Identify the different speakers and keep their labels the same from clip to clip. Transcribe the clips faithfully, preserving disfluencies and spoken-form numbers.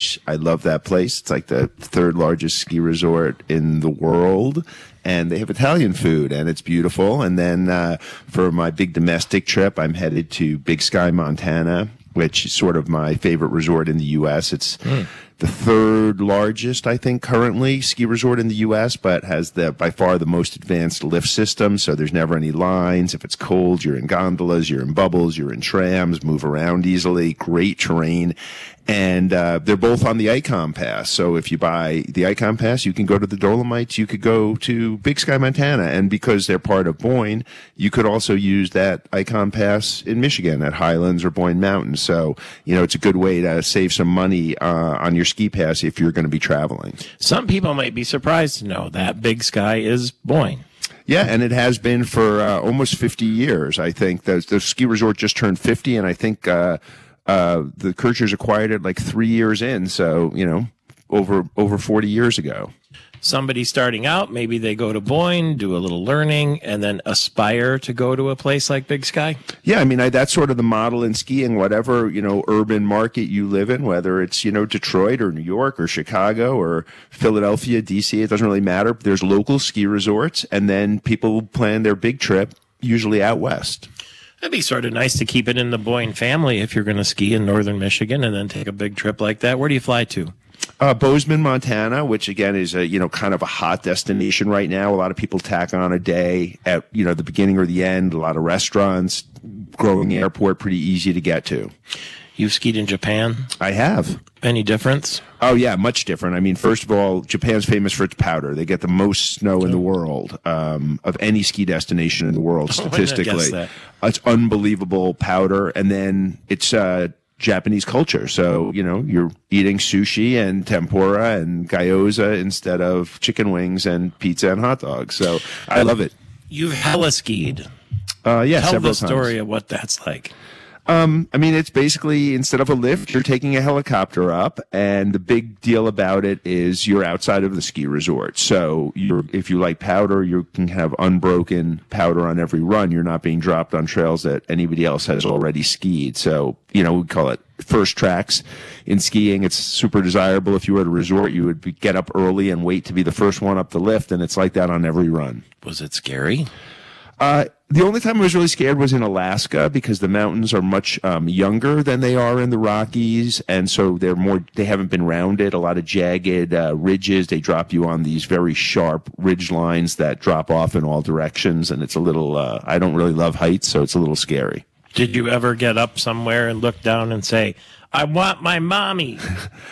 Speaker 1: which I love that place. It's like the third largest ski resort in the world. And they have Italian food, and it's beautiful. And then uh, for my big domestic trip, I'm headed to Big Sky, Montana, which is sort of my favorite resort in the U S. It's mm. the third largest, I think, currently ski resort in the U S, but has the by far the most advanced lift system. So there's never any lines. If it's cold, you're in gondolas, you're in bubbles, you're in trams, move around easily, great terrain. And uh, they're both on the Icon Pass. So if you buy the Icon Pass, you can go to the Dolomites. You could go to Big Sky, Montana. And because they're part of Boyne, you could also use that Icon Pass in Michigan at Highlands or Boyne Mountain. So, you know, it's a good way to save some money uh, on your ski pass if you're going to be traveling.
Speaker 2: Some people might be surprised to know that Big Sky is Boyne.
Speaker 1: Yeah, and it has been for uh, almost fifty years. I think the, the ski resort just turned fifty, and I think uh, uh, the Kirchers acquired it like three years in. So, you know, over over forty years ago.
Speaker 2: Somebody starting out, maybe they go to Boyne, do a little learning, and then aspire to go to a place like Big Sky?
Speaker 1: Yeah, I mean, I, that's sort of the model in skiing. Whatever, you know, urban market you live in, whether it's, you know, Detroit or New York or Chicago or Philadelphia, D C, it doesn't really matter. There's local ski resorts, and then people plan their big trip, usually out west.
Speaker 2: It'd be sort of nice to keep it in the Boyne family if you're going to ski in northern Michigan and then take a big trip like that. Where do you fly to?
Speaker 1: Uh, Bozeman, Montana, which again is a, you know, kind of a hot destination right now. A lot of people tack on a day at, you know, the beginning or the end. A lot of restaurants, growing airport, pretty easy to get to.
Speaker 2: You've skied in Japan?
Speaker 1: I have.
Speaker 2: Any difference?
Speaker 1: Oh, yeah, much different. I mean, first of all, Japan's famous for its powder. They get the most snow in the world, um, of any ski destination in the world, statistically. It's unbelievable powder. And then it's, uh, Japanese culture. So, you know, you're eating sushi and tempura and gyoza instead of chicken wings and pizza and hot dogs. So I love it.
Speaker 2: You've hella skied.
Speaker 1: Uh, yeah,
Speaker 2: Tell
Speaker 1: several
Speaker 2: the story
Speaker 1: times.
Speaker 2: of what that's like.
Speaker 1: Um, I mean, it's basically, instead of a lift, you're taking a helicopter up, and the big deal about it is you're outside of the ski resort. So you're, if you like powder, you can have unbroken powder on every run. You're not being dropped on trails that anybody else has already skied. So, you know, we call it first tracks in skiing. It's super desirable. If you were at a resort, you would be, get up early and wait to be the first one up the lift, and it's like that on every run.
Speaker 2: Was it scary?
Speaker 1: Uh, the only time I was really scared was in Alaska, because the mountains are much um, younger than they are in the Rockies, and so they're more. They haven't been rounded. A lot of jagged uh, ridges. They drop you on these very sharp ridge lines that drop off in all directions, and it's a little. Uh, I don't really love heights, so it's a little scary.
Speaker 2: Did you ever get up somewhere and look down and say, "I want my mommy"?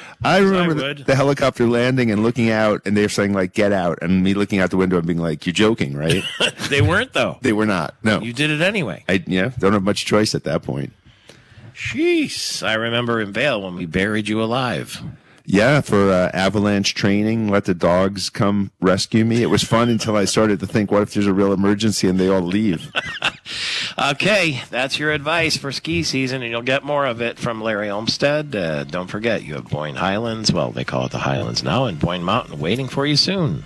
Speaker 1: I remember
Speaker 2: I
Speaker 1: the, the helicopter landing and looking out, and they're saying, like, "Get out," and me looking out the window and being like, "You're joking, right?"
Speaker 2: They weren't, though.
Speaker 1: They were not. No,
Speaker 2: you did it anyway.
Speaker 1: I yeah, don't have much choice at that point.
Speaker 2: Jeez, I remember in Vail when we buried you alive.
Speaker 1: Yeah, for uh, avalanche training, let the dogs come rescue me. It was fun until I started to think, what if there's a real emergency and they all leave?
Speaker 2: Okay, that's your advice for ski season, and you'll get more of it from Larry Olmsted. Uh, don't forget, you have Boyne Highlands, well, they call it the Highlands now, and Boyne Mountain waiting for you soon.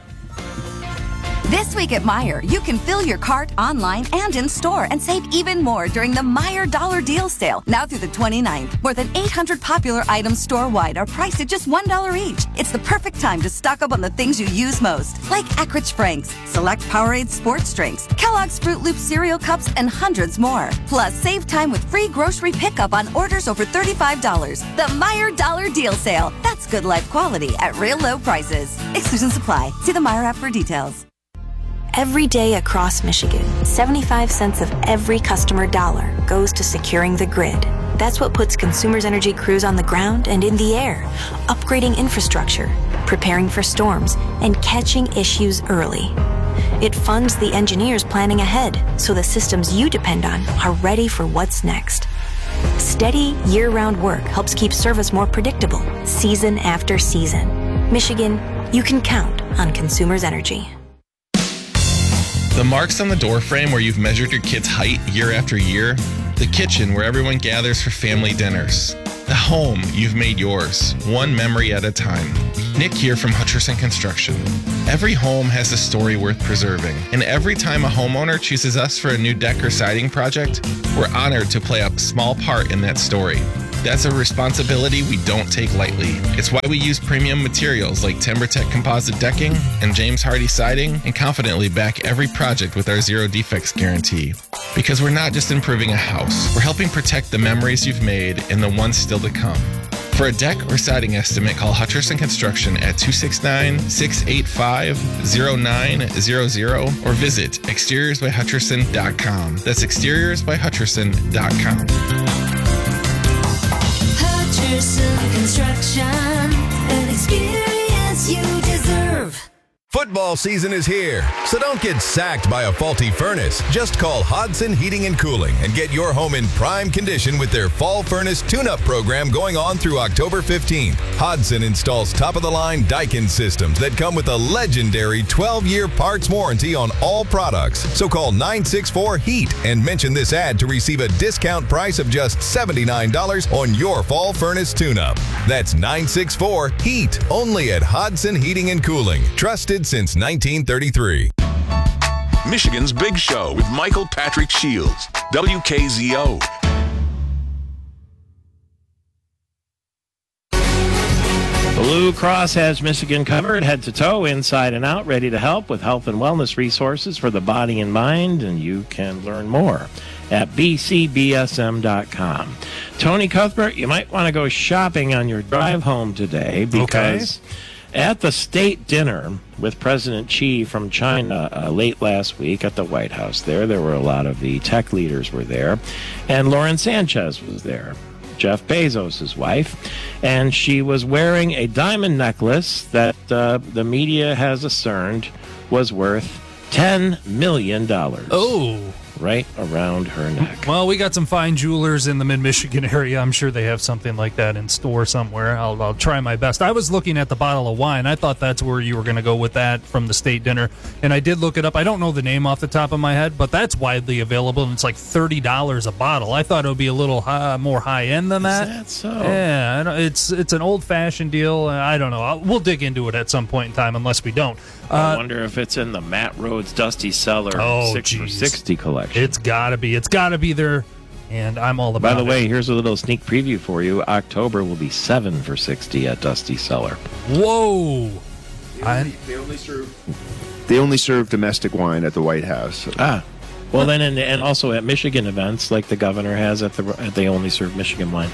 Speaker 3: This week at Meijer, you can fill your cart online and in store and save even more during the Meijer Dollar Deal Sale. Now through the twenty-ninth, more than eight hundred popular items store-wide are priced at just one dollar each. It's the perfect time to stock up on the things you use most, like Eckrich Franks, select Powerade sports drinks, Kellogg's Fruit Loop cereal cups, and hundreds more. Plus, save time with free grocery pickup on orders over thirty-five dollars. The Meijer Dollar Deal Sale. That's good life quality at real low prices. Exclusions apply. See the Meijer app for details.
Speaker 4: Every day across Michigan, seventy-five cents of every customer dollar goes to securing the grid. That's what puts Consumers Energy crews on the ground and in the air, upgrading infrastructure, preparing for storms, and catching issues early. It funds the engineers planning ahead so the systems you depend on are ready for what's next. Steady, year-round work helps keep service more predictable, season after season. Michigan, you can count on Consumers Energy.
Speaker 5: The marks on the doorframe where you've measured your kid's height year after year. The kitchen where everyone gathers for family dinners. The home you've made yours, one memory at a time. Nick here from Hutcherson Construction. Every home has a story worth preserving, and every time a homeowner chooses us for a new deck or siding project, we're honored to play a small part in that story. That's a responsibility we don't take lightly. It's why we use premium materials like TimberTech composite decking and James Hardie siding and confidently back every project with our zero defects guarantee. Because we're not just improving a house, we're helping protect the memories you've made and the ones still to come. For a deck or siding estimate, call Hutcherson Construction at two six nine, six eight five, zero nine zero zero or visit exteriors by hutcherson dot com. That's exteriors by hutcherson dot com.
Speaker 6: Hutcherson Construction, an experience you deserve.
Speaker 7: Football season is here, so don't get sacked by a faulty furnace. Just call Hodson Heating and Cooling and get your home in prime condition with their Fall Furnace Tune-Up program going on through October fifteenth. Hodson installs top-of-the-line Daikin systems that come with a legendary twelve-year parts warranty on all products. So call nine six four HEAT and mention this ad to receive a discount price of just seventy-nine dollars on your Fall Furnace Tune-Up. That's nine six four HEAT, only at Hodson Heating and Cooling. Trusted since nineteen thirty-three.
Speaker 8: Michigan's Big Show with Michael Patrick Shields, W K Z O.
Speaker 2: Blue Cross has Michigan covered head to toe, inside and out, ready to help with health and wellness resources for the body and mind, and you can learn more at b c b s m dot com. Tony Cuthbert, you might want to go shopping on your drive home today because okay. At the state dinner with President Xi from China uh, late last week at the White House there, there were a lot of the tech leaders were there, and Lauren Sanchez was there, Jeff Bezos' wife, and she was wearing a diamond necklace that uh, the media has ascertained was worth ten million dollars.
Speaker 9: Oh.
Speaker 2: Right around her neck.
Speaker 9: Well, we got some fine jewelers in the mid-Michigan area. I'm sure they have something like that in store somewhere. I'll, I'll try my best. I was looking at the bottle of wine. I thought that's where you were going to go with that from the state dinner. And I did look it up. I don't know the name off the top of my head, but that's widely available, and it's like thirty dollars a bottle. I thought it would be a little high, more high-end than that.
Speaker 2: Is that so?
Speaker 9: Yeah, I don't- it's it's an old-fashioned deal. I don't know. I'll, we'll dig into it at some point in time, unless we don't.
Speaker 2: I
Speaker 9: Uh,
Speaker 2: wonder if it's in the Matt Rhodes Dusty Cellar
Speaker 9: Oh,
Speaker 2: six for
Speaker 9: geez.
Speaker 2: sixty collection.
Speaker 9: It's got to be. It's got to be there, and I'm all about it.
Speaker 2: By the way, here's a little sneak preview for you. October will be seven for sixty at Dusty Cellar.
Speaker 9: Whoa. I,
Speaker 1: They only serve. They only serve domestic wine at the White House.
Speaker 2: Ah, well then, and, and also at Michigan events like the governor has at the at they only serve Michigan wine.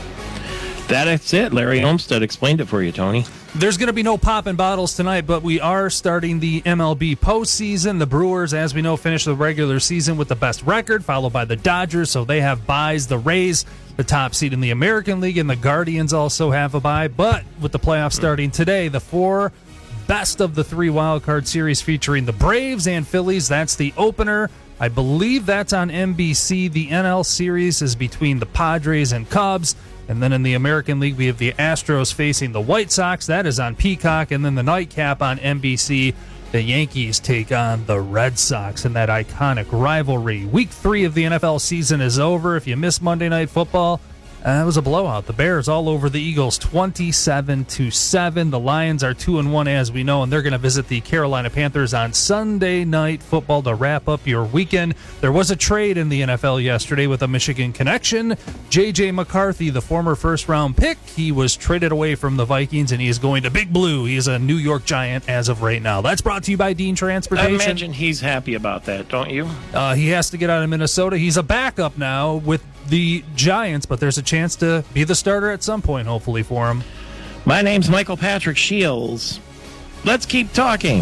Speaker 2: That's it. Larry Olmsted explained it for you, Tony.
Speaker 9: There's going to be no popping bottles tonight, but we are starting the M L B postseason. The Brewers, as we know, finished the regular season with the best record, followed by the Dodgers, so they have byes. The Rays, the top seed in the American League, and the Guardians also have a bye. But with the playoffs starting today, the four best of the three wild card series featuring the Braves and Phillies, that's the opener. I believe that's on N B C. The N L series is between the Padres and Cubs. And then in the American League, we have the Astros facing the White Sox. That is on Peacock. And then the nightcap on N B C, the Yankees take on the Red Sox in that iconic rivalry. Week three of the N F L season is over. If you missed Monday Night Football, uh, it was a blowout. The Bears all over the Eagles, twenty-seven to seven. The Lions are two and one, as we know, and they're going to visit the Carolina Panthers on Sunday Night Football to wrap up your weekend. There was a trade in the N F L yesterday with a Michigan connection. J J McCarthy, the former first-round pick, he was traded away from the Vikings, and he is going to Big Blue. He is a New York Giant as of right now. That's brought to you by Dean
Speaker 2: I
Speaker 9: Transportation.
Speaker 2: imagine he's happy about that, don't you?
Speaker 9: Uh, he has to get out of Minnesota. He's a backup now with the Giants, but there's a chance to be the starter at some point, hopefully, for him.
Speaker 2: My name's Michael Patrick Shields. Let's keep talking.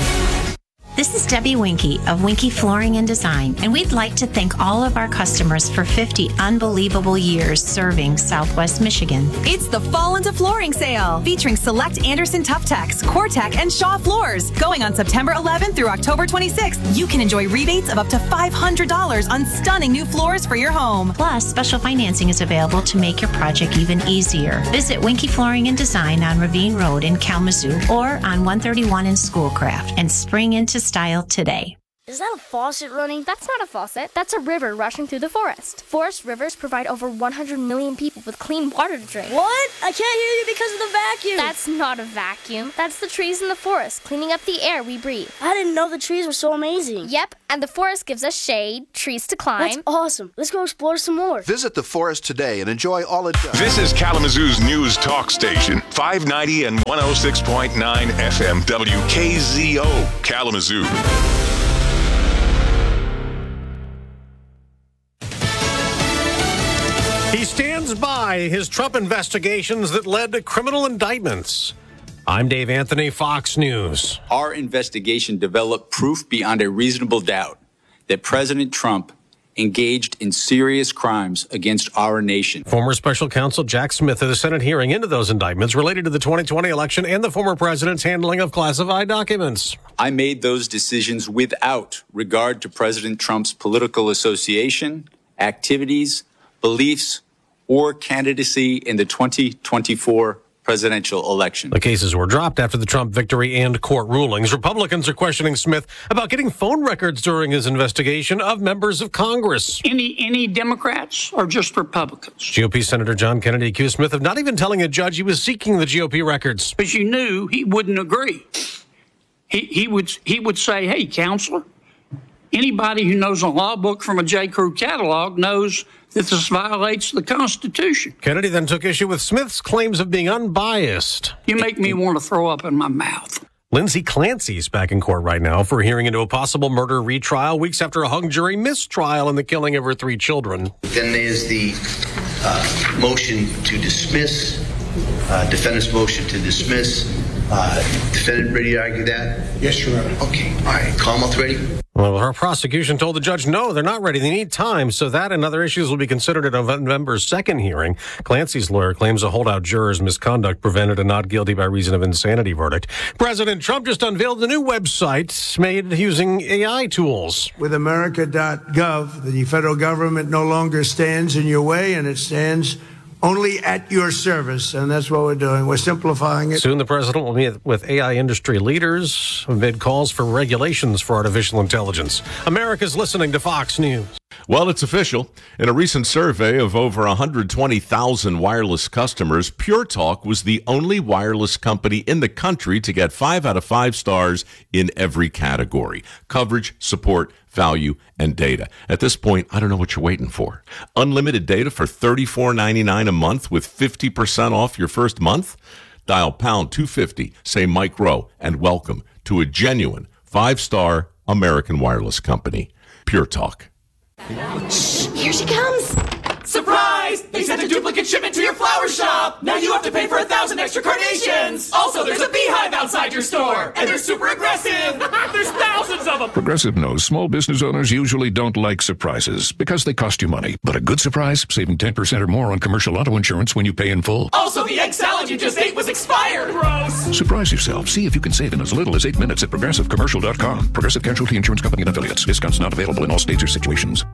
Speaker 10: This is Debbie Winky of Winky Flooring and Design, and we'd like to thank all of our customers for fifty unbelievable years serving Southwest Michigan.
Speaker 3: It's the Fall into Flooring sale, featuring select Anderson Tough Techs, Core-Tech, and Shaw floors. Going on September eleventh through October twenty-sixth, you can enjoy rebates of up to five hundred dollars on stunning new floors for your home.
Speaker 10: Plus, special financing is available to make your project even easier. Visit Winky Flooring and Design on Ravine Road in Kalamazoo or on one thirty-one in Schoolcraft and spring into style today.
Speaker 11: Is that a faucet running?
Speaker 12: That's not a faucet. That's a river rushing through the forest. Forest rivers provide over one hundred million people with clean water to drink.
Speaker 11: What? I can't hear you because of the vacuum.
Speaker 12: That's not a vacuum. That's the trees in the forest cleaning up the air we breathe.
Speaker 11: I didn't know the trees were so amazing.
Speaker 12: Yep, and the forest gives us shade, trees to climb.
Speaker 11: That's awesome. Let's go explore some more.
Speaker 13: Visit the forest today and enjoy all it does.
Speaker 8: This is Kalamazoo's news talk station, five ninety and one oh six point nine F M W K Z O, Kalamazoo.
Speaker 14: He stands by his Trump investigations that led to criminal indictments. I'm Dave Anthony, Fox News.
Speaker 15: Our investigation developed proof beyond a reasonable doubt that President Trump engaged in serious crimes against our nation.
Speaker 14: Former special counsel Jack Smith at a Senate hearing into those indictments related to the twenty twenty election and the former president's handling of classified documents.
Speaker 15: I made those decisions without regard to President Trump's political association, activities, beliefs, or candidacy in the twenty twenty-four presidential election.
Speaker 14: The cases were dropped after the Trump victory and court rulings. Republicans are questioning Smith about getting phone records during his investigation of members of Congress.
Speaker 16: Any any Democrats or just Republicans?
Speaker 14: G O P Senator John Kennedy accused Smith of not even telling a judge he was seeking the G O P records.
Speaker 16: Because you knew he wouldn't agree. He, he would he would say, hey, counselor, anybody who knows a law book from a J. Crew catalog knows that this violates the Constitution.
Speaker 14: Kennedy then took issue with Smith's claims of being unbiased.
Speaker 16: You make me want to throw up in my mouth.
Speaker 14: Lindsay Clancy's back in court right now for hearing into a possible murder retrial weeks after a hung jury mistrial in the killing of her three children.
Speaker 17: Then there's the uh, motion to dismiss, uh, defendant's motion to dismiss. Uh, defendant ready to argue that?
Speaker 18: Yes, Your Honor.
Speaker 17: Okay, all right. Commonwealth ready?
Speaker 14: Well, her prosecution told the judge, no, they're not ready. They need time. So that and other issues will be considered at November's second hearing. Clancy's lawyer claims a holdout juror's misconduct prevented a not guilty by reason of insanity verdict. President Trump just unveiled a new website made using A I tools.
Speaker 18: With America dot gov, the federal government no longer stands in your way, and it stands only at your service, and that's what we're doing. We're simplifying it.
Speaker 14: Soon the president will meet with A I industry leaders amid calls for regulations for artificial intelligence. America's listening to Fox News.
Speaker 19: Well, it's official. In a recent survey of over one hundred twenty thousand wireless customers, Pure Talk was the only wireless company in the country to get five out of five stars in every category: coverage, support, value, and data. At this point, I don't know what you're waiting for. Unlimited data for thirty-four ninety-nine a month with fifty percent off your first month? Dial pound two fifty, say Mike Rowe, and welcome to a genuine five-star American wireless company. Pure Talk.
Speaker 6: Shh, here she comes. Surprise! They sent a duplicate shipment to your flower shop. Now you have to pay for a thousand extra carnations. Also, there's a beehive outside your store, and they're super aggressive. There's thousands of them.
Speaker 20: Progressive knows small business owners usually don't like surprises because they cost you money. But a good surprise, saving ten percent or more on commercial auto insurance when you pay in full.
Speaker 6: Also, the egg salad you just ate was expired. Gross.
Speaker 20: Surprise yourself. See if you can save in as little as eight minutes at progressive commercial dot com. Progressive Casualty Insurance Company and affiliates. Discounts not available in all states or situations.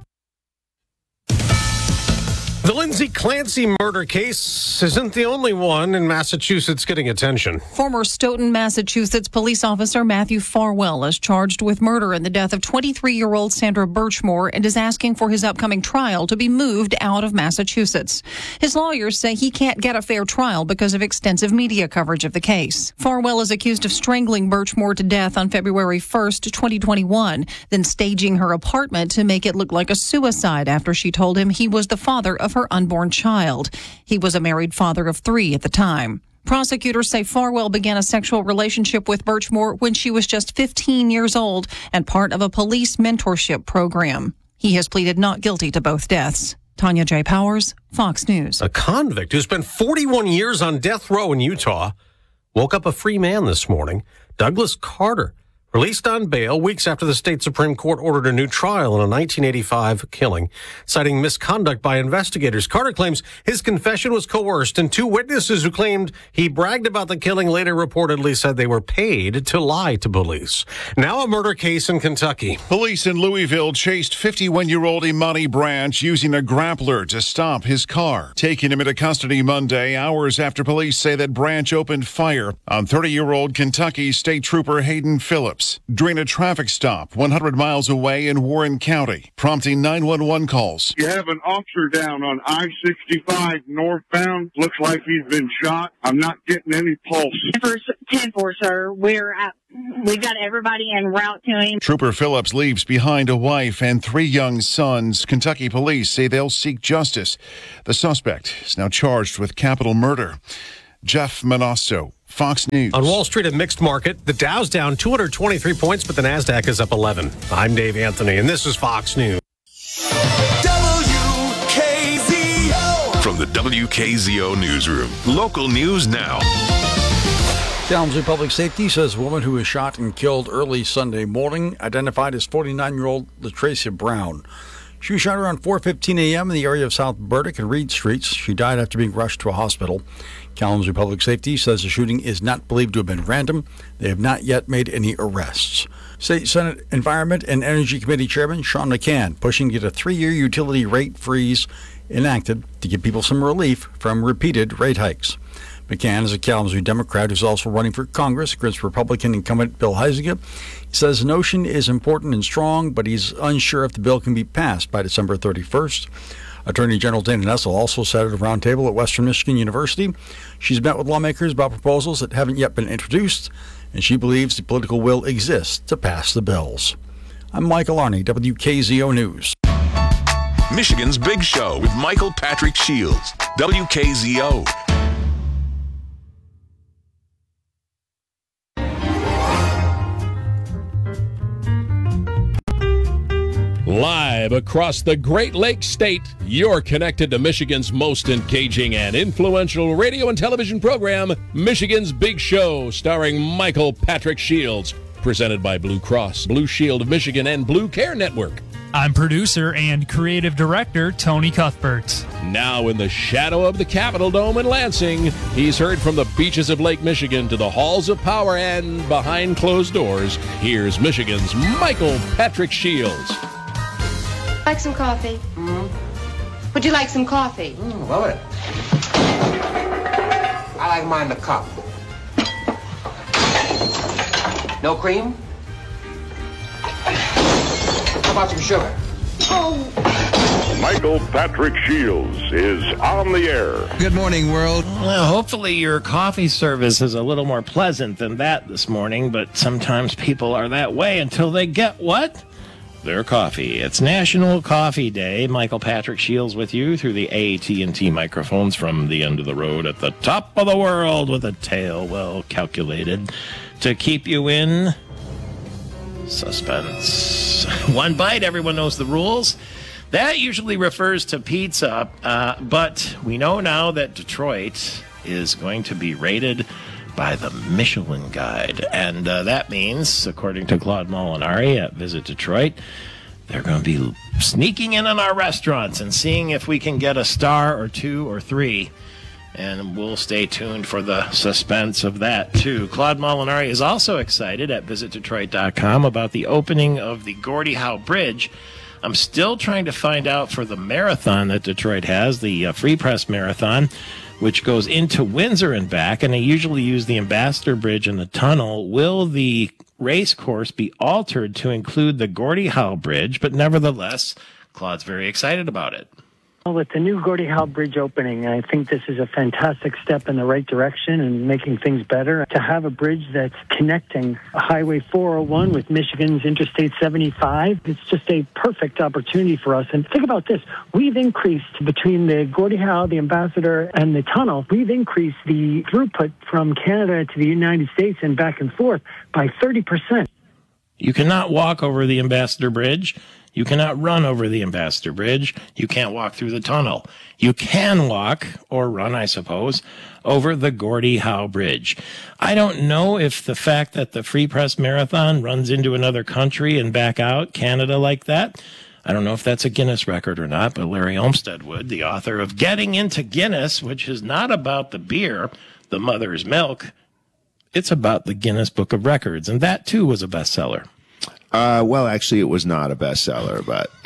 Speaker 14: The Lindsay Clancy murder case isn't the only one in Massachusetts getting attention.
Speaker 21: Former Stoughton, Massachusetts police officer Matthew Farwell is charged with murder in the death of twenty-three-year-old Sandra Birchmore and is asking for his upcoming trial to be moved out of Massachusetts. His lawyers say he can't get a fair trial because of extensive media coverage of the case. Farwell is accused of strangling Birchmore to death on February first, twenty twenty-one, then staging her apartment to make it look like a suicide after she told him he was the father of her unborn child. He was a married father of three at the time. Prosecutors say Farwell began a sexual relationship with Birchmore when she was just fifteen years old and part of a police mentorship program. He has pleaded not guilty to both deaths. Tanya J. Powers, Fox News.
Speaker 14: A convict who spent forty-one years on death row in Utah woke up a free man this morning. Douglas Carter, released on bail weeks after the state Supreme Court ordered a new trial in a nineteen eighty-five killing, citing misconduct by investigators. Carter claims his confession was coerced, and two witnesses who claimed he bragged about the killing later reportedly said they were paid to lie to police. Now a murder case in Kentucky.
Speaker 22: Police in Louisville chased fifty-one-year-old Imani Branch using a grappler to stop his car, taking him into custody Monday, hours after police say that Branch opened fire on thirty-year-old Kentucky State Trooper Hayden Phillips. Phillips during a traffic stop one hundred miles away in Warren County, prompting nine one one calls.
Speaker 4: You have an officer down on I sixty-five northbound. Looks like he's been shot. I'm not getting any pulse.
Speaker 5: ten four, sir. We're at, we've got everybody en route to him.
Speaker 22: Trooper Phillips leaves behind a wife and three young sons. Kentucky police say they'll seek justice. The suspect is now charged with capital murder. Jeff Manasso, Fox News.
Speaker 14: On Wall Street, a mixed market. The Dow's down two hundred twenty-three points, but the NASDAQ is up eleven. I'm Dave Anthony, and this is Fox News.
Speaker 8: W K Z O. From the W K Z O newsroom. Local news now.
Speaker 23: Kalamazoo Public Safety says a woman who was shot and killed early Sunday morning, identified as forty-nine-year-old LaTracia Brown. She was shot around four fifteen a.m. in the area of South Burdick and Reed Streets. She died after being rushed to a hospital. Kalamazoo Public Safety says the shooting is not believed to have been random. They have not yet made any arrests. State Senate Environment and Energy Committee Chairman Sean McCann pushing to get a three-year utility rate freeze enacted to give people some relief from repeated rate hikes. McCann is a Kalamazoo Democrat who's also running for Congress against Republican incumbent Bill Huizenga. He says the notion is important and strong, but he's unsure if the bill can be passed by December thirty-first. Attorney General Dana Nessel also sat at a roundtable at Western Michigan University. She's met with lawmakers about proposals that haven't yet been introduced, and she believes the political will exists to pass the bills. I'm Michael Arney, W K Z O News.
Speaker 8: Michigan's Big Show with Michael Patrick Shields. W K Z O.
Speaker 24: Live across the Great Lakes State, you're connected to Michigan's most engaging and influential radio and television program, Michigan's Big Show, starring Michael Patrick Shields. Presented by Blue Cross, Blue Shield of Michigan, and Blue Care Network.
Speaker 25: I'm producer and creative director Tony Cuthbert.
Speaker 24: Now in the shadow of the Capitol Dome in Lansing, he's heard from the beaches of Lake Michigan to the halls of power and behind closed doors. Here's Michigan's Michael Patrick Shields.
Speaker 26: Like some coffee? Mm-hmm. Would you like some coffee?
Speaker 27: Mm, love it. I like mine in a cup. No cream? How about some sugar?
Speaker 26: Oh.
Speaker 28: Michael Patrick Shields is on the air.
Speaker 29: Good morning, world.
Speaker 2: Well, hopefully your coffee service is a little more pleasant than that this morning, but sometimes people are that way until they get what? Their coffee. It's National Coffee Day. Michael Patrick Shields with you through the A T and T microphones from the end of the road at the top of the world with a tail well calculated to keep you in suspense. One bite, everyone knows the rules. That usually refers to pizza, uh, but we know now that Detroit is going to be rated by the Michelin Guide. And uh, that means, according to Claude Molinari at Visit Detroit, they're going to be sneaking in on our restaurants and seeing if we can get a star or two or three. And we'll stay tuned for the suspense of that, too. Claude Molinari is also excited at visit detroit dot com about the opening of the Gordie Howe Bridge. I'm still trying to find out for the marathon that Detroit has, the uh, Free Press Marathon, which goes into Windsor and back, and they usually use the Ambassador Bridge and the tunnel. Will the race course be altered to include the Gordie Howe Bridge? But nevertheless, Claude's very excited about it.
Speaker 30: Well, with the new Gordie Howe Bridge opening, I think this is a fantastic step in the right direction and making things better. To have a bridge that's connecting Highway four oh one with Michigan's Interstate seventy-five, it's just a perfect opportunity for us. And think about this. We've increased between the Gordie Howe, the Ambassador, and the tunnel, we've increased the throughput from Canada to the United States and back and forth by thirty percent.
Speaker 2: You cannot walk over the Ambassador Bridge. You cannot run over the Ambassador Bridge. You can't walk through the tunnel. You can walk, or run, I suppose, over the Gordie Howe Bridge. I don't know if the fact that the Free Press Marathon runs into another country and back out, Canada, like that, I don't know if that's a Guinness record or not, but Larry Olmsted would, the author of Getting Into Guinness, which is not about the beer, the mother's milk. It's about the Guinness Book of Records, and that, too, was a bestseller.
Speaker 1: Uh, well, actually, it was not a bestseller, but it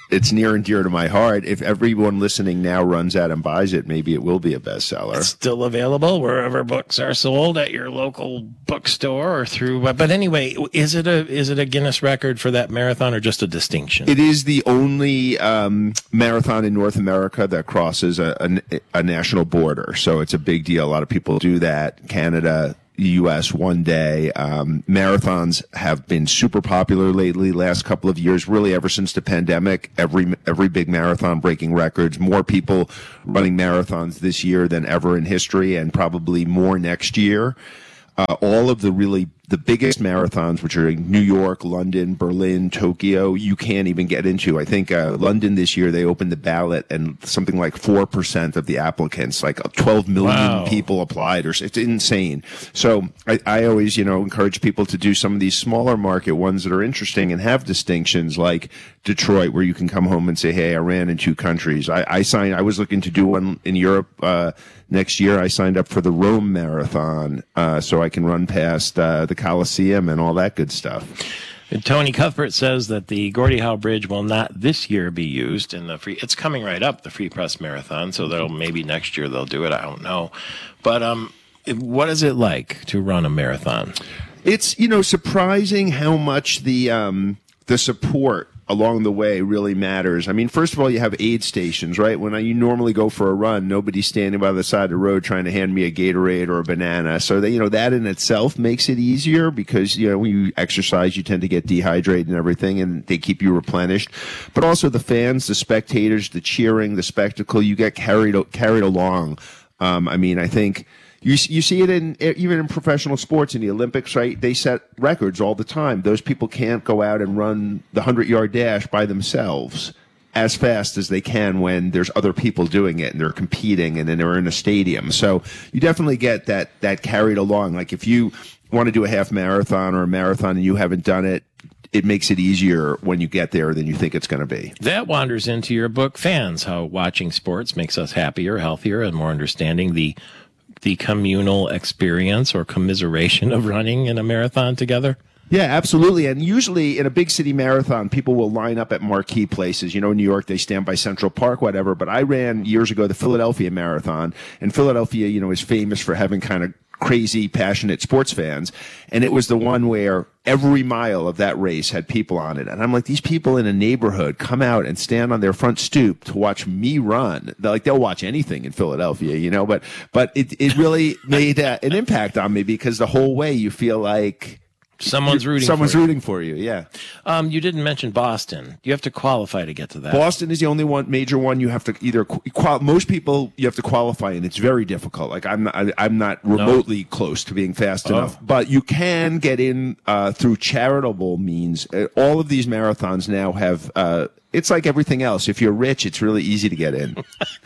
Speaker 1: it's near and dear to my heart. If everyone listening now runs out and buys it, maybe it will be a bestseller.
Speaker 2: It's still available wherever books are sold, at your local bookstore or through. But anyway, is it a is it a Guinness record for that marathon or just a distinction?
Speaker 1: It is the only um, marathon in North America that crosses a, a, a national border, so it's a big deal. A lot of people do that. Canada, U S one day. Um, marathons have been super popular lately, last couple of years, really ever since the pandemic. Every every big marathon breaking records. More people running marathons this year than ever in history, and probably more next year. Uh, all of the really the biggest marathons, which are in New York, London, Berlin, Tokyo, you can't even get into. I think uh, London this year, they opened the ballot and something like four percent of the applicants, like twelve million
Speaker 2: Wow.
Speaker 1: people applied. Or it's insane. So I, I always, you know, encourage people to do some of these smaller market ones that are interesting and have distinctions, like Detroit, where you can come home and say, hey, I ran in two countries. I, I signed, I was looking to do one in Europe uh, next year. I signed up for the Rome Marathon uh, so I can run past uh, the Coliseum and all that good stuff.
Speaker 2: And Tony Cuthbert says that the Gordie Howe Bridge will not this year be used in the free. It's coming right up, the Free Press Marathon, so they'll maybe next year they'll do it. I don't know, but um, what is it like to run a marathon?
Speaker 1: It's, you know, surprising how much the um, the support along the way really matters. I mean, first of all, you have aid stations, right? When I, you normally go for a run, nobody's standing by the side of the road trying to hand me a Gatorade or a banana. So that, you know, that in itself makes it easier because, you know, when you exercise, you tend to get dehydrated and everything, and they keep you replenished. But also the fans, the spectators, the cheering, the spectacle, you get carried carried along. Um, I mean, I think You you see it in even in professional sports, in the Olympics, right? They set records all the time. Those people can't go out and run the hundred-yard dash by themselves as fast as they can when there's other people doing it and they're competing and then they're in a stadium. So you definitely get that that carried along. Like if you want to do a half marathon or a marathon and you haven't done it, it makes it easier when you get there than you think it's going to be.
Speaker 2: That wanders into your book, Fans, How Watching Sports Makes Us Happier, Healthier, and More Understanding the the communal experience or commiseration of running in a marathon together?
Speaker 1: Yeah, absolutely. And usually in a big city marathon, people will line up at marquee places. You know, in New York, they stand by Central Park, whatever. But I ran years ago the Philadelphia Marathon. And Philadelphia, you know, is famous for having kind of crazy, passionate sports fans. And it was the one where every mile of that race had people on it. And I'm like, these people in a neighborhood come out and stand on their front stoop to watch me run. They're like, they'll watch anything in Philadelphia, you know, but, but it, it really made uh, an impact on me because the whole way you feel like
Speaker 2: Someone's rooting
Speaker 1: Someone's
Speaker 2: for you.
Speaker 1: rooting for you, yeah.
Speaker 2: Um, you didn't mention Boston. You have to qualify to get to that.
Speaker 1: Boston is the only one major one you have to either qual- most people you have to qualify, and it's very difficult. Like I'm not, I, I'm not remotely no. close to being fast
Speaker 2: oh.
Speaker 1: enough, but you can get in uh, through charitable means. Uh, all of these marathons now have. Uh, It's like everything else. If you're rich, it's really easy to get in.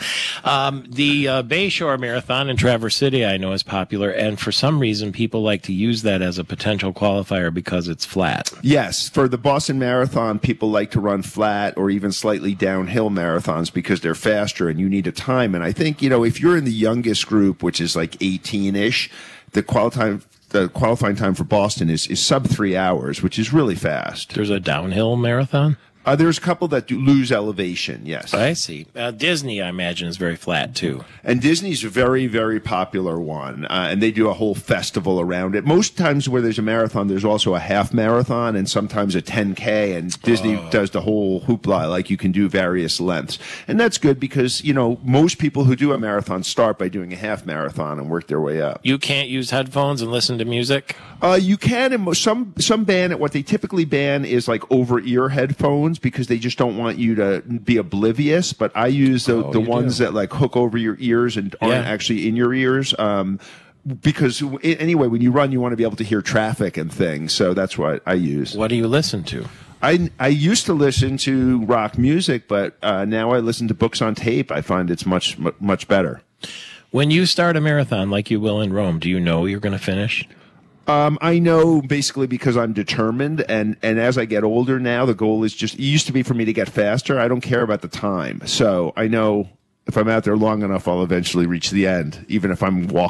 Speaker 2: um, the uh, Bayshore Marathon in Traverse City, I know, is popular, and for some reason, people like to use that as a potential qualifier because it's flat.
Speaker 1: Yes, for the Boston Marathon, people like to run flat or even slightly downhill marathons because they're faster and you need a time. And I think, you know, if you're in the youngest group, which is like eighteen-ish, the qualifying the qualifying time for Boston is, is sub three hours, which is really fast.
Speaker 2: There's a downhill marathon?
Speaker 1: Uh, there's a couple that do lose elevation, yes.
Speaker 2: I see. Uh, Disney, I imagine, is very flat, too.
Speaker 1: And Disney's a very, very popular one, uh, and they do a whole festival around it. Most times where there's a marathon, there's also a half marathon and sometimes a ten K, and Disney oh. does the whole hoopla, like you can do various lengths. And that's good because, you know, most people who do a marathon start by doing a half marathon and work their way up.
Speaker 2: You can't use headphones and listen to music?
Speaker 1: Uh, you can, and some, some ban it. What they typically ban is like over-ear headphones, because they just don't want you to be oblivious. But I use the, oh, the ones do. that like hook over your ears and aren't yeah. actually in your ears. Um, because anyway, when you run, you want to be able to hear traffic and things. So that's what I use.
Speaker 2: What do you listen to?
Speaker 1: I, I used to listen to rock music, but uh, now I listen to books on tape. I find it's much, much better.
Speaker 2: When you start a marathon like you will in Rome, do you know you're going to finish?
Speaker 1: Um, I know basically because I'm determined, and, and as I get older now, the goal is just, it used to be for me to get faster. I don't care about the time. So I know if I'm out there long enough, I'll eventually reach the end, even if I'm walking.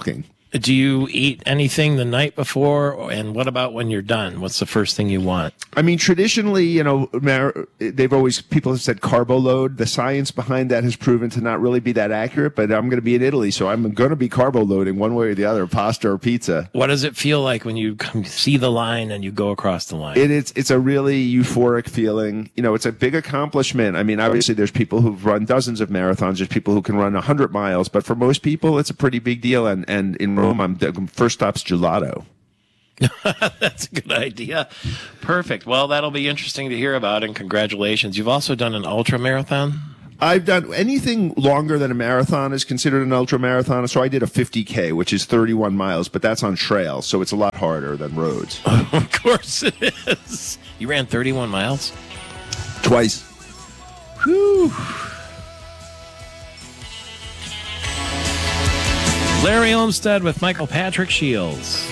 Speaker 2: Do you eat anything the night before? And what about when you're done? What's the first thing you want?
Speaker 1: I mean, traditionally, you know, mar- they've always, people have said carbo load. The science behind that has proven to not really be that accurate, but I'm going to be in Italy, so I'm going to be carbo loading one way or the other, pasta or pizza.
Speaker 2: What does it feel like when you come, see the line and you go across the line?
Speaker 1: It, it's, it's a really euphoric feeling. You know, it's a big accomplishment. I mean, obviously there's people who've run dozens of marathons. There's people who can run one hundred miles, but for most people, it's a pretty big deal. And, and in Rome, I'm, the first stop's gelato.
Speaker 2: That's a good idea. Perfect. Well, that'll be interesting to hear about, and congratulations. You've also done an ultra marathon?
Speaker 1: I've done anything longer than a marathon is considered an ultra marathon. So I did a fifty K, which is thirty-one miles, but that's on trail, so it's a lot harder than roads.
Speaker 2: Of course it is. You ran thirty-one miles?
Speaker 1: Twice.
Speaker 2: Whew. Larry Olmsted with Michael Patrick Shields.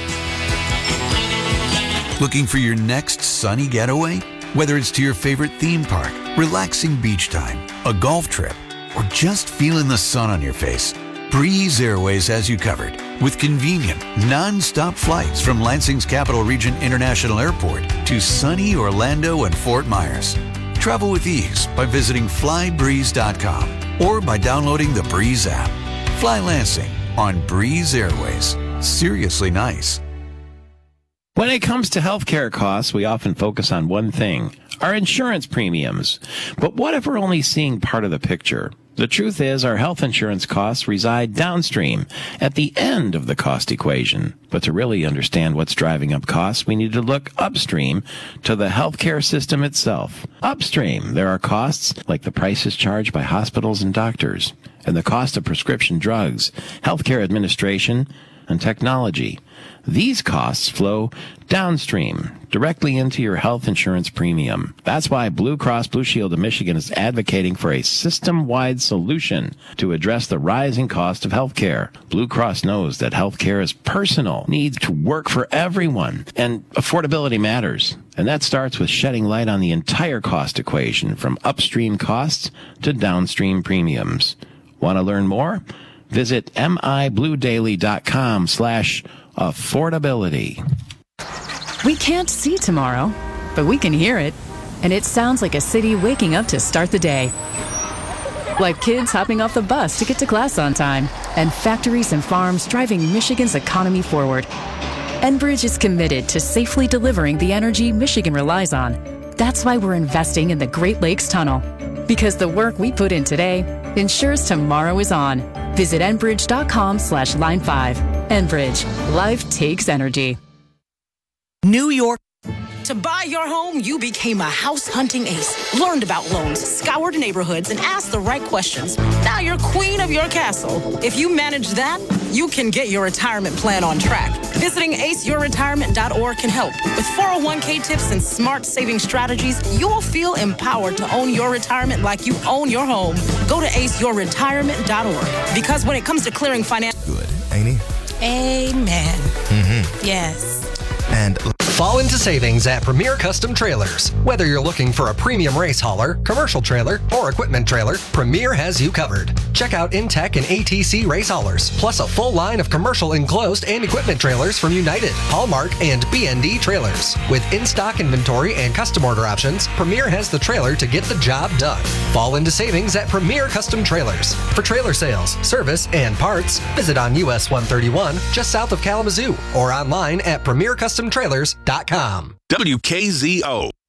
Speaker 3: Looking for your next sunny getaway? Whether it's to your favorite theme park, relaxing beach time, a golf trip, or just feeling the sun on your face, Breeze Airways has you covered with convenient, non-stop flights from Lansing's Capital Region International Airport to sunny Orlando and Fort Myers. Travel with ease by visiting fly breeze dot com or by downloading the Breeze app. Fly Lansing on Breeze Airways. Seriously nice.
Speaker 2: When it comes to healthcare costs, we often focus on one thing, our insurance premiums. But what if we're only seeing part of the picture? The truth is, our health insurance costs reside downstream, at the end of the cost equation. But to really understand what's driving up costs, we need to look upstream to the healthcare system itself. Upstream, there are costs like the prices charged by hospitals and doctors, and the cost of prescription drugs, healthcare administration, and technology. These costs flow downstream, directly into your health insurance premium. That's why Blue Cross Blue Shield of Michigan is advocating for a system-wide solution to address the rising cost of healthcare. Blue Cross knows that healthcare is personal, needs to work for everyone, and affordability matters. And that starts with shedding light on the entire cost equation, from upstream costs to downstream premiums. Want to learn more? Visit mibluedaily.com slash affordability.
Speaker 7: We can't see tomorrow, but we can hear it. And it sounds like a city waking up to start the day. Like kids hopping off the bus to get to class on time, and factories and farms driving Michigan's economy forward. Enbridge is committed to safely delivering the energy Michigan relies on. That's why we're investing in the Great Lakes Tunnel. Because the work we put in today ensures tomorrow is on. Visit Enbridge.com slash line five. Enbridge. Life takes energy.
Speaker 9: New York. To buy your home, you became a house hunting ace. Learned about loans, scoured neighborhoods, and asked the right questions. Now you're queen of your castle. If you manage that, you can get your retirement plan on track. Visiting ace your retirement dot org can help. With four oh one k tips and smart saving strategies, you'll feel empowered to own your retirement like you own your home. Go to ace your retirement dot org. Because when it comes to clearing financial...
Speaker 10: Good, ain't he?
Speaker 9: Amen.
Speaker 10: Mm-hmm.
Speaker 9: Yes.
Speaker 10: And...
Speaker 11: Fall into savings at Premier Custom Trailers. Whether you're looking for a premium race hauler, commercial trailer, or equipment trailer, Premier has you covered. Check out Intech and A T C race haulers, plus a full line of commercial enclosed and equipment trailers from United, Hallmark, and B N D Trailers. With in-stock inventory and custom order options, Premier has the trailer to get the job done. Fall into savings at Premier Custom Trailers. For trailer sales, service, and parts, visit on U S one thirty-one, just south of Kalamazoo, or online at premier custom trailers dot com.
Speaker 8: W K Z O.